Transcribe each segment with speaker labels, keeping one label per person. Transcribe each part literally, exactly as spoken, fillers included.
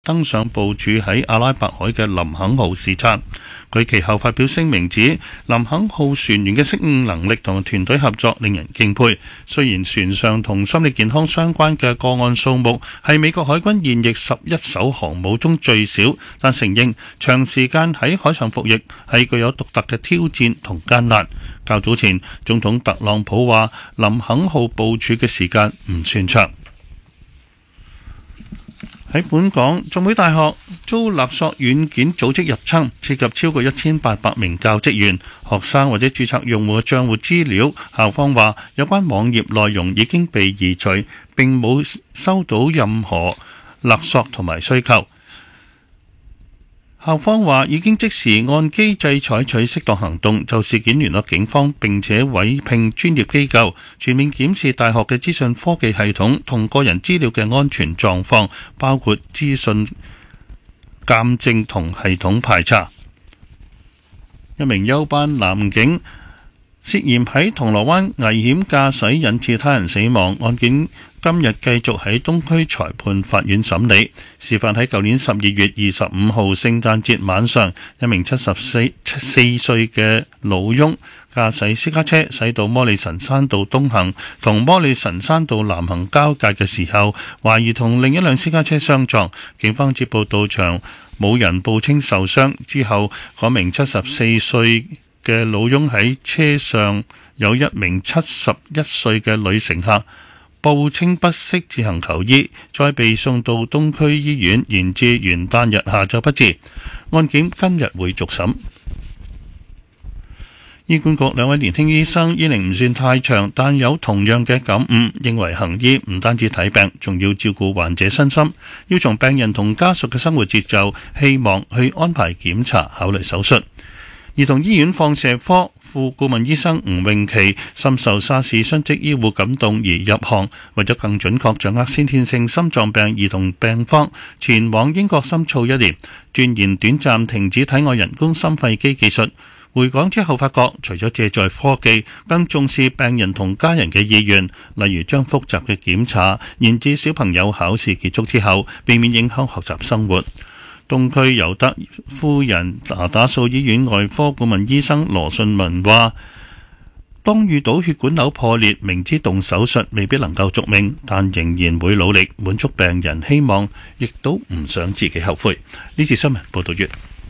Speaker 1: 登上部署喺阿拉伯海嘅林肯號視察。佢其後發表聲明指，林肯號船員嘅適應能力同團隊合作令人敬佩。雖然船上同心理健康相關嘅個案數目係美國海軍現役十一艘航母中最少，但承認長時間喺海上服役係具有獨特嘅挑戰同艱難。較早前，總統特朗普話林肯號部署嘅時間唔算長。喺本港，浸會大學遭勒索軟件組織入侵，涉及超過一千八百名教職員、學生或者註冊用戶嘅帳戶資料。校方話有關網頁內容已經被移除，並冇收到任何勒索同埋需求。校方話已經即時按機制採取適當行動，就事件聯絡警方，並且委聘專業機構全面檢視大學嘅資訊科技系統同個人資料嘅安全狀況，包括資訊鑑證同系統排查。一名休班男警涉嫌喺銅鑼灣危險駕駛引致他人死亡案件，今日繼續喺東區裁判法院審理。事發喺舊年十二月二十五號聖誕節晚上，一名七十四四歲嘅老翁駕駛私家車駛到摩利臣山道東行同摩利臣山道南行交界嘅時候，懷疑同另一輛私家車相撞。警方接報到場，冇人報稱受傷。之後，嗰名七十四歲嘅老翁喺車上有一名七十一歲嘅女乘客，報稱不適自行求醫，再被送到東區醫院，延至元旦日下晝不治。案件今日會續審。醫管局兩位年輕醫生醫齡唔算太長，但有同樣嘅感悟，認為行醫唔單止睇病，仲要照顧患者身心，要從病人同家屬嘅生活節奏，希望去安排檢查、考慮手術。兒童醫院放射科副顧問醫生吳詠琪深受沙士殉職醫護感動而入行，為咗更準確掌握先天性心臟病兒童病況，前往英國深造一年，鑽研短暫停止體外人工心肺機技術。回港之後發覺，除咗借助科技，更重視病人同家人嘅意願，例如將複雜嘅檢查延至小朋友考試結束之後，避免影響學習生活。東區尤德夫人那打素醫院外科顧問醫生羅信文話，當遇到血管瘤破裂，明知動手術未必能夠續命，但仍然會努力滿足病人希望，亦都唔想自己後悔。呢次新聞報道完。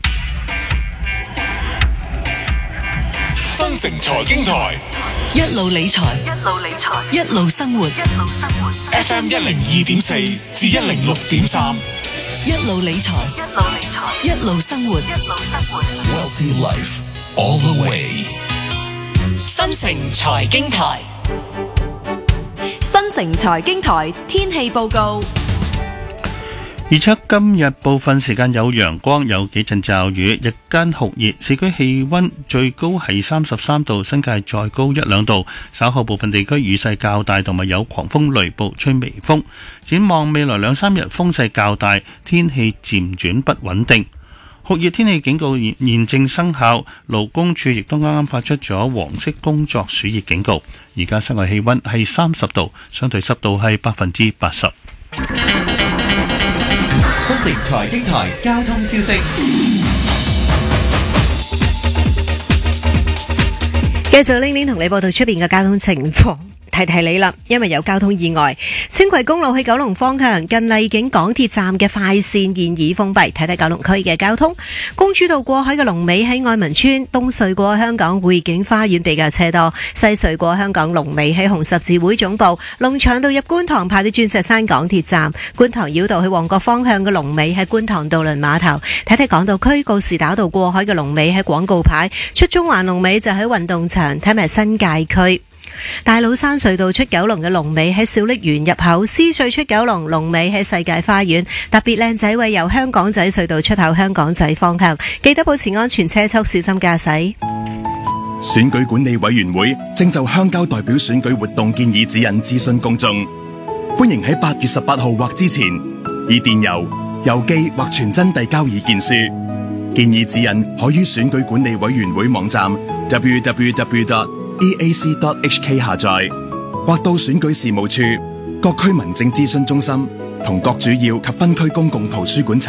Speaker 2: 新城財經台
Speaker 3: 一路理財，一路理財，一路生活，一路生活。
Speaker 2: F M 一零二點四至一零六點三。
Speaker 3: 一路理財，一路理財，一路生活，一路生活。
Speaker 2: Wealthy life all the way。
Speaker 4: 新城財經台，
Speaker 5: 新城財經台天氣報告。
Speaker 1: 預測今日部分時間有陽光，有幾陣驟雨，日間酷熱，市區氣溫最高係三十三度，新界再高一兩度。稍後部分地區雨勢較大，同埋有狂風雷暴，吹微風。展望未來兩三日風勢較大，天氣漸轉不穩定。酷熱天氣警告現現正生效，勞工處亦都啱啱發出咗黃色工作暑熱警告。而家室外氣溫係三十度，相對濕度係百分之八十。
Speaker 6: 新城財經台交通消息，
Speaker 5: 繼續拎拎同你報道出邊嘅交通情況。提提你啦，因為有交通意外，青葵公路喺九龍方向近荔景港鐵站嘅快線現已封閉。睇睇九龍區嘅交通，公主道過海嘅龍尾喺愛民村，東隧過香港匯景花園比較車多，西隧過香港龍尾喺紅十字會總部，龍翔道入觀塘排到鑽石山港鐵站，觀塘繞道去旺角方向嘅龍尾喺觀塘渡輪碼頭。睇睇港島區告士打道過海嘅龍尾喺廣告牌，出中環龍尾就喺運動場。睇埋新界區。大老山隧道出九龍嘅龍尾喺小瀝源入口，獅隧出九龍龍尾喺世界花園。特別靚仔位由香港仔隧道出口香港仔方向，記得保持安全車速，小心駕駛。
Speaker 7: 選舉管理委員會正就鄉郊代表選舉活動建議指引諮詢公眾，歡迎喺八月十八號或之前以電郵、郵寄或傳真遞交意見書。建議指引可於選舉管理委員會網站 double-u double-u double-u dot e a c dot h k 下載，或到選舉事務處、各區民政諮詢中心同各主要及分區公共圖書館查